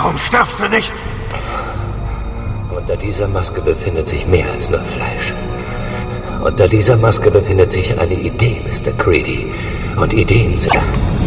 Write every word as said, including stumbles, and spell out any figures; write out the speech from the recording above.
Warum stirbst du nicht? Unter dieser Maske befindet sich mehr als nur Fleisch. Unter dieser Maske befindet sich eine Idee, Mister Creedy. Und Ideen sind...